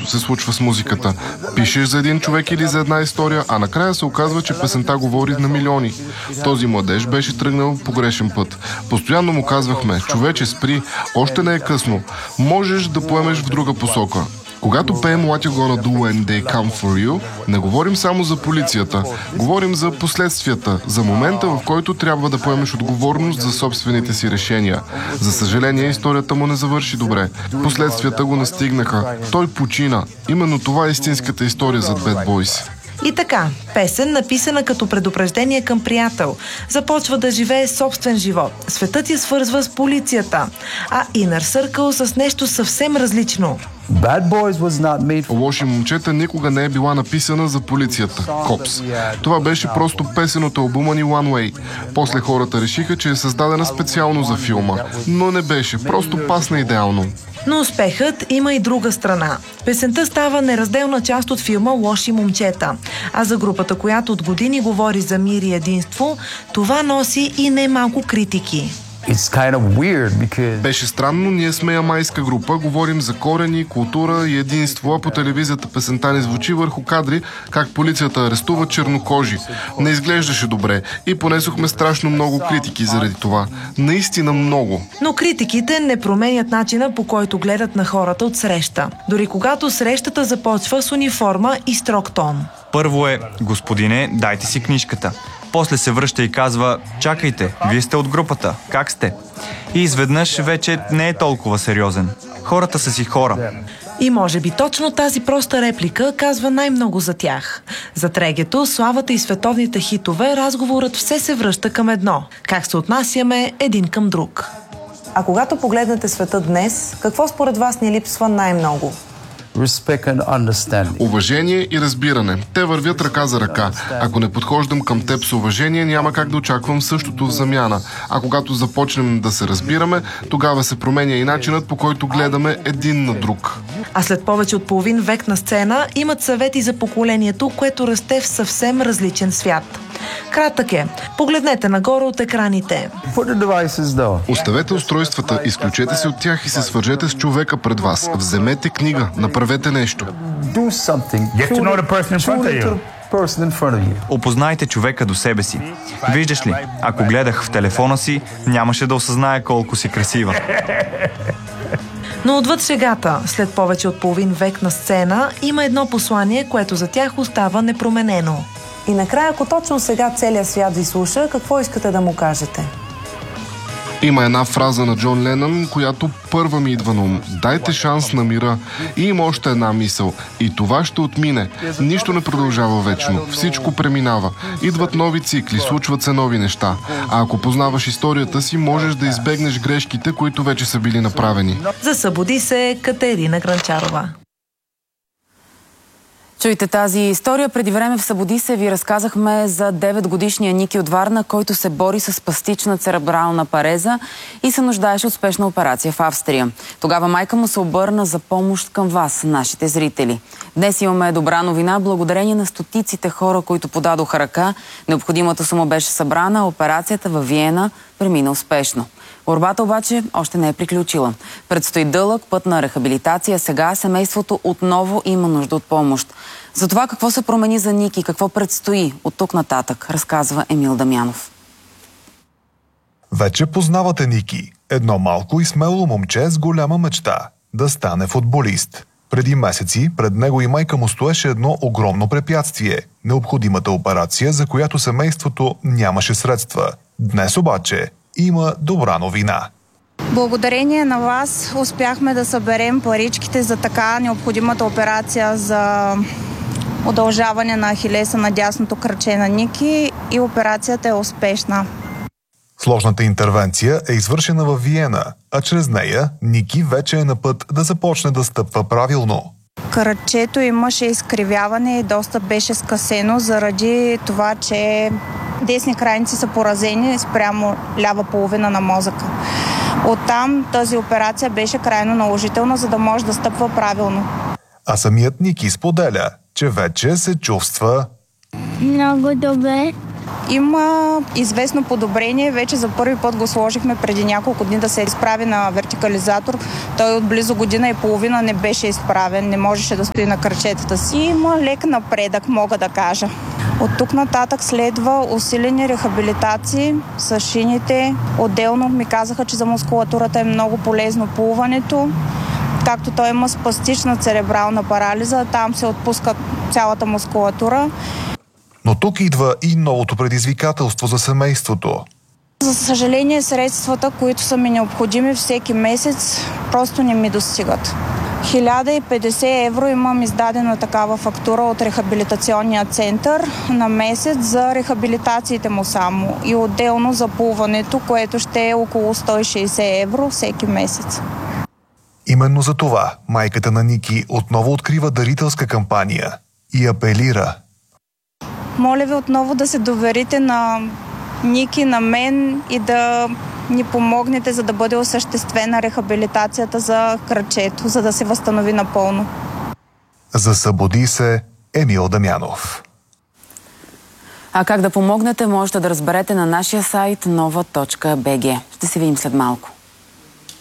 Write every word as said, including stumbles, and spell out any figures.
Същото се случва с музиката. Пишеш за един човек или за една история, а накрая се оказва, че песента говори на милиони. Този младеж беше тръгнал по грешен път. Постоянно му казвахме: човече, спри, още не е късно. Можеш да поемеш в друга посока. Когато пеем What You Gonna Do When They Come For You, не говорим само за полицията. Говорим за последствията, за момента, в който трябва да поемеш отговорност за собствените си решения. За съжаление, историята му не завърши добре. Последствията го настигнаха. Той почина. Именно това е истинската история зад Bad Boys. И така, песен, написана като предупреждение към приятел, започва да живее собствен живот. Светът я свързва с полицията, а Inner Circle с нещо съвсем различно. Bad Boys was not made for... Лоши момчета никога не е била написана за полицията. Копс. Това беше просто песен от албума ни One Way. После хората решиха, че е създадена специално за филма. Но не беше, просто пасна идеално. Но успехът има и друга страна. Песента става неразделна част от филма Лоши момчета. А за групата, която от години говори за мир и единство, това носи и немалко критики. Kind of weird because... Беше странно, ние сме ямайска група, говорим за корени, култура и единство, а по телевизията песента ни звучи върху кадри как полицията арестува чернокожи. Не изглеждаше добре и понесохме страшно много критики заради това. Наистина много. Но критиките не променят начина, по който гледат на хората от среща. Дори когато срещата започва с униформа и строг тон. Първо е: господине, дайте си книжката. После се връща и казва: чакайте, вие сте от групата, как сте? И изведнъж вече не е толкова сериозен. Хората са си хора. И може би точно тази проста реплика казва най-много за тях. За Трегето, славата и световните хитове, разговорът все се връща към едно. Как се отнасяме един към друг. А когато погледнете света днес, какво според вас ни липсва най-много? Уважение и разбиране. Те вървят ръка за ръка. Ако не подхождам към теб с уважение, няма как да очаквам същото в замяна. А когато започнем да се разбираме, тогава се променя и начинът, по който гледаме един на друг. А след повече от половин век на сцена имат съвети за поколението, което расте в съвсем различен свят. Кратък е. Погледнете нагоре от екраните. Оставете устройствата, изключете се от тях и се свържете с човека пред вас. Вземете книга, направете нещо. Опознайте човека до себе си. Виждаш ли, ако гледах в телефона си, нямаше да осъзная колко си красива. Но отвъд шегата, след повече от половин век на сцена, има едно послание, което за тях остава непроменено. И накрая, ако точно сега целият свят ви слуша, какво искате да му кажете? Има една фраза на Джон Ленън, която първа ми идва на ум. Дайте шанс на мира. И има още една мисъл. И това ще отмине. Нищо не продължава вечно. Всичко преминава. Идват нови цикли, случват се нови неща. А ако познаваш историята си, можеш да избегнеш грешките, които вече са били направени. Засъбуди се Катерина Гранчарова. Чуйте тази история. Преди време в Събуди се ви разказахме за деветгодишния Ники от Варна, който се бори с спастична церебрална пареза и се нуждаеше от спешна операция в Австрия. Тогава майка му се обърна за помощ към вас, нашите зрители. Днес имаме добра новина. Благодарение на стотиците хора, които подадоха ръка, необходимата сума беше събрана, операцията във Виена премина успешно. Борбата обаче още не е приключила. Предстои дълъг път на рехабилитация. Сега семейството отново има нужда от помощ. За това какво се промени за Ники, какво предстои от тук нататък, разказва Емил Дамянов. Вече познавате Ники. Едно малко и смело момче с голяма мечта – да стане футболист. Преди месеци пред него и майка му стоеше едно огромно препятствие – необходимата операция, за която семейството нямаше средства. Днес обаче има добра новина. Благодарение на вас успяхме да съберем паричките за така необходимата операция за удължаване на ахилеса на дясното краче на Ники и операцията е успешна. Сложната интервенция е извършена във Виена, а чрез нея Ники вече е на път да започне да стъпва правилно. Крачето имаше изкривяване и доста беше скъсено заради това, че десни крайници са поразени спрямо лява половина на мозъка. Оттам тази операция беше крайно наложителна, за да може да стъпва правилно. А самият Ники споделя, че вече се чувства много добре. Има известно подобрение. Вече за първи път го сложихме преди няколко дни да се изправи на вертикализатор. Той от близо година и половина не беше изправен, не можеше да стои на крачетата си. Има лек напредък, мога да кажа. От тук нататък следва усилени рехабилитации с шините. Отделно ми казаха, че за мускулатурата е много полезно плуването. Както той има спастична церебрална парализа, там се отпуска цялата мускулатура. Но тук идва и новото предизвикателство за семейството. За съжаление, средствата, които са ми необходими всеки месец, просто не ми достигат. хиляда и петдесет евро имам издадена такава фактура от рехабилитационния център на месец за рехабилитациите му само и отделно за плуването, което ще е около сто и шейсет евро всеки месец. Именно за това майката на Ники отново открива дарителска кампания и апелира. Моля ви отново да се доверите на Ники, на мен и да ни помогнете, за да бъде осъществена рехабилитацията за крачето, за да се възстанови напълно. За Събуди се, Емил Дамянов. А как да помогнете, можете да разберете на нашия сайт нова точка би джи. Ще се видим след малко.